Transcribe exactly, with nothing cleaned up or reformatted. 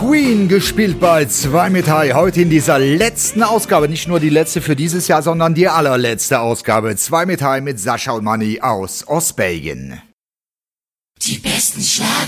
Queen gespielt bei zwei mit High. Heute in dieser letzten Ausgabe, nicht nur die letzte für dieses Jahr, sondern die allerletzte Ausgabe. zwei mit High mit Sascha und Manni aus Ostbelgien. Die besten Schlager.